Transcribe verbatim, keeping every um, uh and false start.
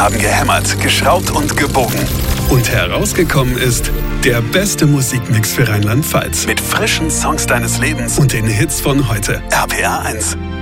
haben gehämmert, geschraubt und gebogen. Und herausgekommen ist der beste Musikmix für Rheinland-Pfalz. Mit frischen Songs deines Lebens und den Hits von heute. R P R eins.